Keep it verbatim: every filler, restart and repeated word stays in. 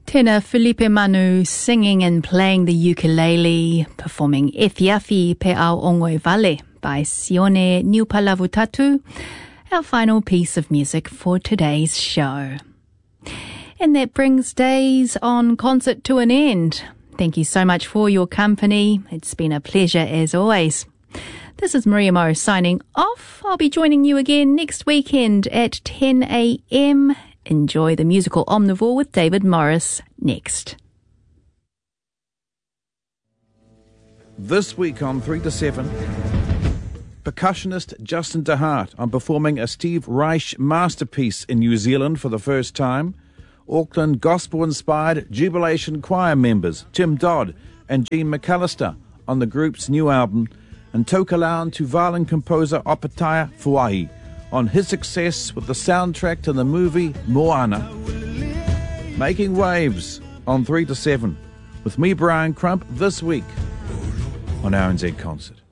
Tēnā Felipe Manu singing and playing the ukulele, performing Efiafi Pe Ao Ongoi Vale by Sione Niupalavutatu, our final piece of music for today's show. And that brings Days on Concert to an end. Thank you so much for your company. It's been a pleasure as always. This is Maria Morris signing off. I'll be joining you again next weekend at ten a.m. Enjoy the musical Omnivore with David Morris next. This week on three to seven, percussionist Justin DeHart on performing a Steve Reich masterpiece in New Zealand for the first time. Auckland gospel-inspired Jubilation Choir members Tim Dodd and Gene McAllister on the group's new album, and Tokelau Tuvalan composer Opetaia Fuahi on his success with the soundtrack to the movie Moana. Making waves on three to seven with me, Brian Crump, this week on R N Z Concert.